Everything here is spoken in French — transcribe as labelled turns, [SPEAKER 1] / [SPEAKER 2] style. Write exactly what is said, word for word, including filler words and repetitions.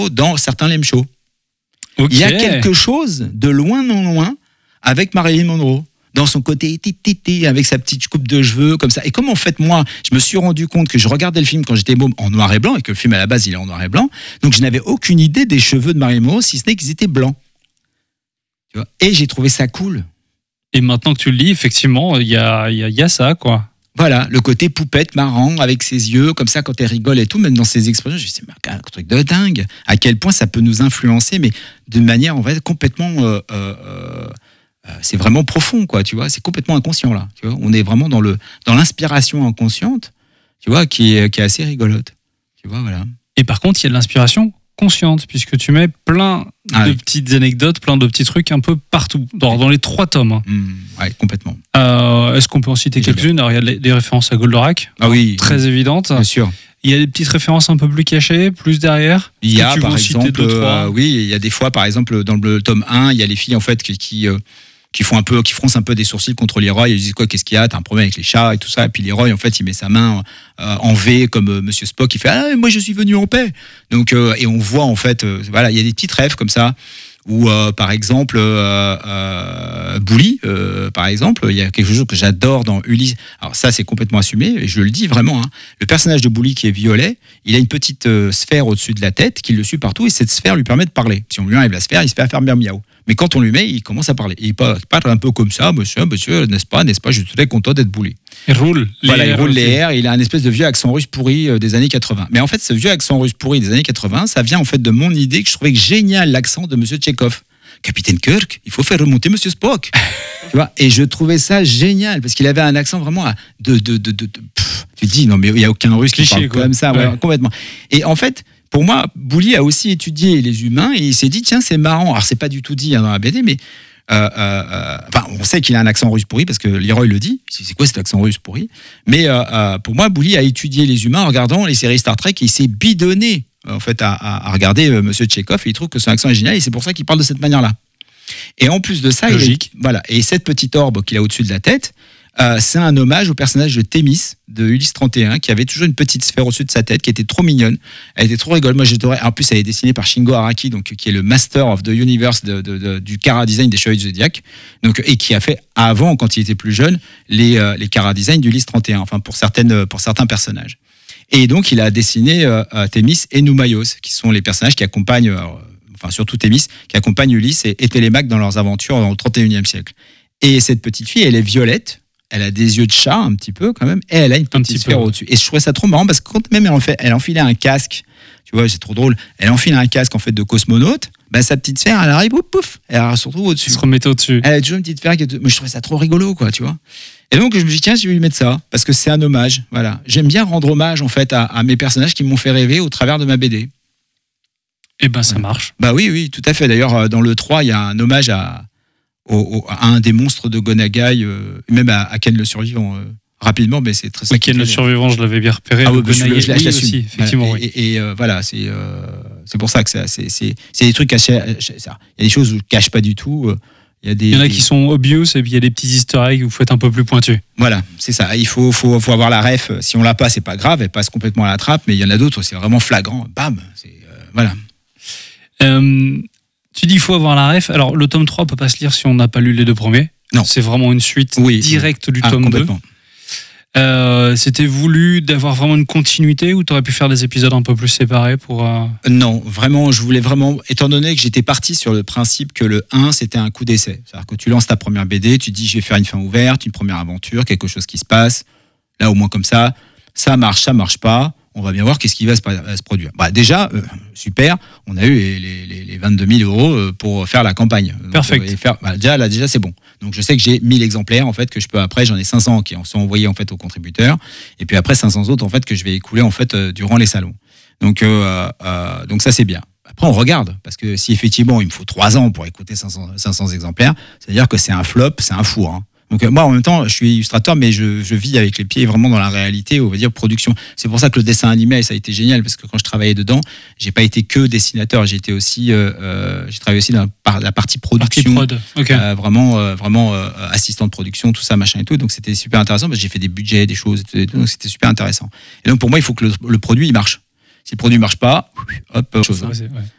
[SPEAKER 1] dans certains lame shows.
[SPEAKER 2] Okay.
[SPEAKER 1] Il y a quelque chose de loin non loin avec Marilyn Monroe. Dans son côté titi avec sa petite coupe de cheveux comme ça. Et comme en fait moi, je me suis rendu compte que je regardais le film quand j'étais môme en noir et blanc et que le film à la base il est en noir et blanc, donc je n'avais aucune idée des cheveux de Marilyn Monroe si ce n'est qu'ils étaient blancs. Tu vois ? Et j'ai trouvé ça cool.
[SPEAKER 2] Et maintenant que tu le lis, effectivement, il y a, y, a, y a ça, quoi.
[SPEAKER 1] Voilà, le côté poupette marrant avec ses yeux comme ça quand elle rigole et tout, même dans ses expressions, je me suis dit c'est un truc de dingue. À quel point ça peut nous influencer, mais d'une manière en fait complètement euh, euh, Euh, c'est vraiment profond, quoi, tu vois, c'est complètement inconscient, là, tu vois, on est vraiment dans, le, dans l'inspiration inconsciente, tu vois, qui est, qui est assez rigolote, tu vois, voilà.
[SPEAKER 2] Et par contre, il y a de l'inspiration consciente, puisque tu mets plein
[SPEAKER 1] ah,
[SPEAKER 2] de
[SPEAKER 1] oui.
[SPEAKER 2] petites anecdotes, plein de petits trucs un peu partout, dans, dans les trois tomes. Hein.
[SPEAKER 1] Mmh, ouais, complètement.
[SPEAKER 2] Euh, est-ce qu'on peut en citer
[SPEAKER 1] J'ai
[SPEAKER 2] quelques-unes ? Alors, il y a des, des références à Goldorak,
[SPEAKER 1] ah, oui,
[SPEAKER 2] très
[SPEAKER 1] oui.
[SPEAKER 2] évidentes.
[SPEAKER 1] Bien sûr.
[SPEAKER 2] Il y a des petites références un peu plus cachées, plus derrière.
[SPEAKER 1] Il y a, par
[SPEAKER 2] exemple,
[SPEAKER 1] deux, euh, oui, il y a des fois, par exemple, dans le tome un, il y a les filles, en fait, qui... qui euh, qui font un peu, qui froncent un peu des sourcils contre Leroy. Ils disent quoi, qu'est-ce qu'il y a ? T'as un problème avec les chats et tout ça. Et puis Leroy, en fait, il met sa main euh, en V comme euh, Monsieur Spock. Il fait ah, moi je suis venu en paix. Donc euh, et on voit en fait, euh, voilà, il y a des petites rêves comme ça. Ou euh, par exemple, euh, euh, Bully, euh, par exemple, il y a quelque chose que j'adore dans Ulysse. Alors ça, c'est complètement assumé, et je le dis vraiment. Hein. Le personnage de Bully qui est violet, il a une petite euh, sphère au-dessus de la tête qui le suit partout, et cette sphère lui permet de parler. Si on lui enlève la sphère, il se fait faire bien miaou. Mais quand on lui met, il commence à parler. Et il parle un peu comme ça, monsieur, monsieur, n'est-ce pas, n'est-ce pas, je suis très content d'être Bully.
[SPEAKER 2] Il roule les
[SPEAKER 1] voilà, il
[SPEAKER 2] airs
[SPEAKER 1] roule
[SPEAKER 2] aussi.
[SPEAKER 1] les airs, il a un espèce de vieux accent russe pourri euh, des années quatre-vingts. Mais en fait, ce vieux accent russe pourri des années quatre-vingts, ça vient en fait de mon idée que je trouvais génial, l'accent de monsieur Tchekhov. Capitaine Kirk, il faut faire remonter monsieur Spock. Tu vois, et je trouvais ça génial parce qu'il avait un accent vraiment à de de de, de, de pff, tu te dis non mais il y a aucun russe qui
[SPEAKER 2] Cliché,
[SPEAKER 1] parle
[SPEAKER 2] quoi.
[SPEAKER 1] comme ça,
[SPEAKER 2] Ouais.
[SPEAKER 1] ouais, complètement. Et en fait, pour moi, Bully a aussi étudié les humains et il s'est dit tiens, c'est marrant. Alors c'est pas du tout dit hein, dans la B D, mais euh, euh, enfin, on sait qu'il a un accent russe pourri parce que Leroy le dit. C'est quoi cet accent russe pourri ? Mais euh, euh, pour moi, Bully a étudié les humains en regardant les séries Star Trek et il s'est bidonné en fait à, à, à regarder euh, monsieur Tchekhov et il trouve que son accent est génial et c'est pour ça qu'il parle de cette manière-là. Et en plus de ça,
[SPEAKER 2] logique.
[SPEAKER 1] Il est, voilà. Et cette petite orbe qu'il a au-dessus de la tête, euh, c'est un hommage au personnage de Thémis de Ulysse trente et un, qui avait toujours une petite sphère au-dessus de sa tête, qui était trop mignonne. Elle était trop rigole. Moi, j'adorais. En plus, elle est dessinée par Shingo Araki, donc qui est le Master of the Universe de, de, de, du chara design des Chevaliers du Zodiac, donc et qui a fait avant, quand il était plus jeune, les euh, les chara design d'Ulysse trente et un. Enfin, pour certaines, pour certains personnages. Et donc, il a dessiné euh, Thémis et Noumaios, qui sont les personnages qui accompagnent. Euh, enfin surtout Thémis, qui accompagne Ulysse et, et Télémaque dans leurs aventures dans le trente et unième siècle. Et cette petite fille, elle est violette, elle a des yeux de chat un petit peu quand même, et elle a une petite sphère au-dessus. Et je trouvais ça trop marrant parce que quand même elle, en fait, elle enfilait un casque, tu vois, c'est trop drôle, elle enfilait un casque en fait de cosmonaute, bah, sa petite sphère, elle arrive, pouf, pouf, elle se retrouve au-dessus.
[SPEAKER 2] Elle se remettait au-dessus.
[SPEAKER 1] Elle a toujours une petite sphère qui est... Mais je trouvais ça trop rigolo, quoi, tu vois. Et donc, je me dis, tiens, je vais lui mettre ça, parce que c'est un hommage, voilà. J'aime bien rendre hommage, en fait, à, à mes personnages qui m'ont fait rêver au travers de ma B D.
[SPEAKER 2] Eh ben, ça
[SPEAKER 1] ouais.
[SPEAKER 2] marche.
[SPEAKER 1] Bah oui, oui, tout à fait. D'ailleurs, dans le trois, il y a un hommage à, au, au, à un des monstres de Gonagai, euh, même à, à Ken le Survivant, euh, rapidement, mais c'est très
[SPEAKER 2] simple. Ken le Survivant, je l'avais bien repéré.
[SPEAKER 1] Ah oui, bah, je, je, je, je l'assume.
[SPEAKER 2] Aussi, effectivement,
[SPEAKER 1] voilà.
[SPEAKER 2] oui.
[SPEAKER 1] Et, et euh, voilà, c'est, euh, c'est pour ça que c'est, c'est, c'est, c'est des trucs cachés. Il y a des choses que je ne cache pas du tout. Il y, a des,
[SPEAKER 2] il y en a
[SPEAKER 1] des...
[SPEAKER 2] qui sont obvious et puis il y a des petits easter eggs où il faut être un peu plus pointu.
[SPEAKER 1] Voilà, c'est ça. Il faut, faut, faut avoir la ref. Si on l'a pas, c'est pas grave, elle passe complètement à la trappe, mais il y en a d'autres, c'est vraiment flagrant. Bam, c'est, euh, voilà.
[SPEAKER 2] Euh, tu dis qu'il faut avoir la ref. Alors, le tome trois ne peut pas se lire si on n'a pas lu les deux premiers.
[SPEAKER 1] Non.
[SPEAKER 2] C'est vraiment une suite
[SPEAKER 1] oui,
[SPEAKER 2] directe
[SPEAKER 1] oui.
[SPEAKER 2] du
[SPEAKER 1] ah,
[SPEAKER 2] tome deux.
[SPEAKER 1] Euh,
[SPEAKER 2] c'était voulu d'avoir vraiment une continuité ou tu aurais pu faire des épisodes un peu plus séparés pour... Euh...
[SPEAKER 1] Non, vraiment, je voulais vraiment... Étant donné que j'étais parti sur le principe que le un, c'était un coup d'essai. C'est-à-dire que tu lances ta première B D, tu dis je vais faire une fin ouverte, une première aventure, quelque chose qui se passe. Là, au moins comme ça, ça marche, ça marche pas. On va bien voir qu'est-ce qui va se, va se produire. Bah, déjà, euh, super, on a eu les, les, les vingt-deux mille euros pour faire la campagne.
[SPEAKER 2] Perfect.
[SPEAKER 1] Donc, faire, bah, déjà, là, déjà, c'est bon. Donc, je sais que j'ai mille exemplaires, en fait, que je peux après, j'en ai cinq cents qui sont envoyés, en fait, aux contributeurs. Et puis après, cinq cents autres, en fait, que je vais écouler, en fait, euh, durant les salons. Donc, euh, euh, donc ça, c'est bien. Après, on regarde, parce que si effectivement, il me faut trois ans pour écouter cinq cents, cinq cents exemplaires, c'est-à-dire que c'est un flop, c'est un four, hein. Donc moi, en même temps, je suis illustrateur, mais je, je vis avec les pieds vraiment dans la réalité, on va dire production. C'est pour ça que le dessin animé, ça a été génial, parce que quand je travaillais dedans, j'ai pas été que dessinateur, j'ai été aussi, euh, euh, j'ai travaillé aussi dans la, la partie production,
[SPEAKER 2] partie prod. Okay.
[SPEAKER 1] euh, vraiment, euh, vraiment euh, assistant de production, tout ça, machin et tout. Donc c'était super intéressant parce que j'ai fait des budgets, des choses, et tout, donc c'était super intéressant. Et donc pour moi, il faut que le, le produit il marche. Si le produit marche pas, hop, autre chose.
[SPEAKER 2] Ouais,
[SPEAKER 1] hein.
[SPEAKER 2] c'est- ouais.